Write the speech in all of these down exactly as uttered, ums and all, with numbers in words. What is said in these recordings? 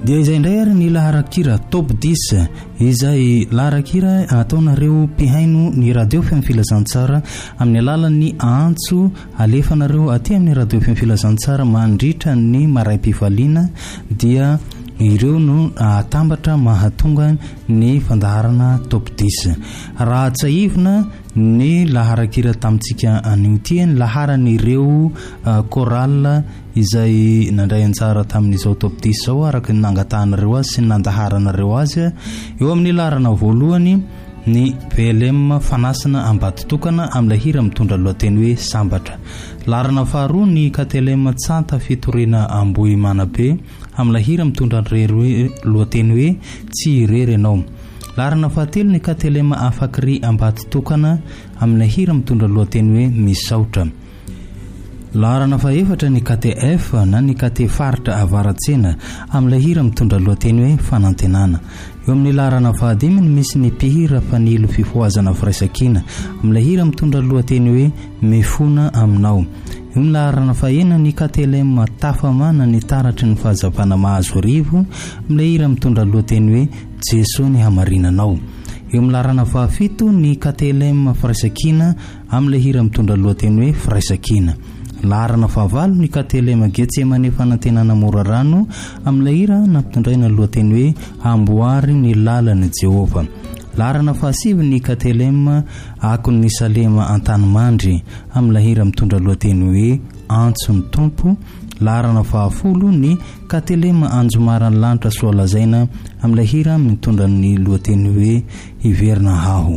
dia izay indray ary ny laharakira top dix izay laharakira ataonareo mpihaino ny radio fm filazantsara amin'ny alalan'ny antso alefanareo aty amin'ny radio fm filazantsara mandritra ny maraim-pifaliana dia ireo no atambatra mahatonga ny fandaharana top dix raha tsaivina ny laharakira tamintsika an'ity ny laharan'ireo choral izay nandray anjara tamin'izao top dix zao araka ny nangatanareo azy sy ny nandaharanareo azy eo amin'ny laharana voalohany ny V L M fanasana ambatotokana amin'ilay hira mitondra lohateny hoe sambatra. Laharana faharoa ny K T L M tsanta fitoriana Ambohimanabe amin'ilay hira mitondra lohateny hoe tsy irery ianao. Laharana fahatelo ny K T L M afakry ambatotokana amin'ilay hira mitondra lohateny hoe misaotra. Laharana fahaefatra ny K T F na ny K T faritra avaratsena amin'ilay hira mitondra lohateny hoe fanantenana. Eo amin'ny laharana fahadimy misy ny mpihira fanilo fifoazana firaisankina amin'ilay hira mitondra lohateny hoe mifona aminao. Eo amin'ny laharana fahena ny K T L M tafamana ny taratry ny fahazapana mahazo rivo amin'ilay hira mitondra lohateny hoe Jeso ny hamarinanao. Eo amin'ny laharana fahafito ny K T L M firaisankina amin'ilay hira mitondra lohateny hoe firaisankina. Laharana fahavalo ny K T L M Getsemane fanantenana mora rano amin'ilay hira nampitondraina lohateny hoe amboary ny lalana Jehova. Laharana fahasivy ny K T L M Akon'ny Salema Antanimandry amin'ilay hira mitondra lohateny hoe antso ny tompo. Laharana fahafolo ny K T L M Anjomarany lanitra soalazaina amin'ilay hira mitondra ny lohateny hoe hiverina haho.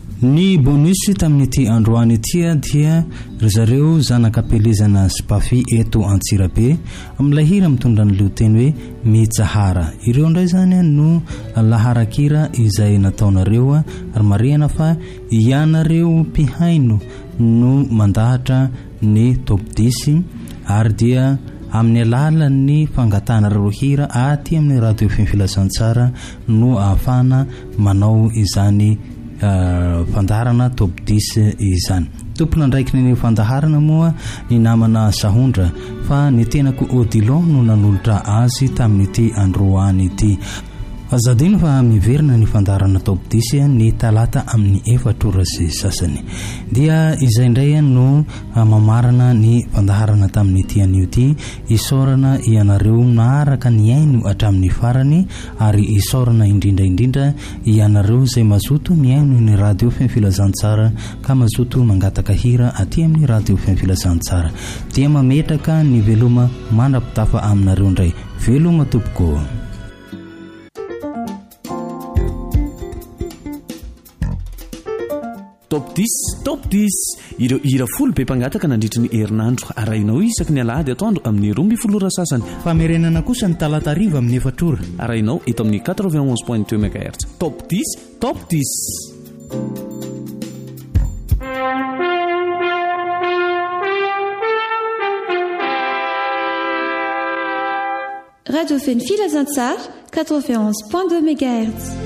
Ny bonus tamin'ity androany ity dia ry zareo zanakapelezana Spafi eto Antsirabe amin'ilay hira mitondra ny lohateny hoe mitsahara. Ireo indray zany no laharakira izay nataonareo ary marihana fa ianareo mpihaino no mandahatra ny top dix ary dia amin'ny alalan'ny fangatanareo hira aty amin'ny radio fm filazantsara no ahafana manao izany Uh, fandaharana top dix izany. Tompona ndraiky ny fandaharana moa ny namana Sahondra fa ny tenako Odilon no nanolotra azy tamin'ity androany ity. Azadino fa miverina ny fandaharana top dix ny talata amin'ny efatra ora sy sasany. Dia izay indray no mamarana ny fandaharana tamin'ity anio ity isorana ianareo naaraka ny aino hatramin'ny farany ary isorana indrindra indrindra ianareo izay mazoto miaino ny radio fm filazantsara ka mazoto mangataka hira aty amin'ny radio fm filazantsara. Dia mametraka ny veloma mandrapitafa aminareo indray. Veloma tompoko. Top dix, top dix. Ireo hira folo be mpangataka nandritra ny herinandro arahinao isaky ny alahady atoandro amin'ny roa ambin'ny folo ora sasany. Famerenana kosa ny talata hariva amin'ny efatra ora. Arahinao eto amin'ny quatre-vingt-onze point deux mégahertz. Top dix, top dix. Radio Fm Filazantsara quatre-vingt-onze point deux mégahertz.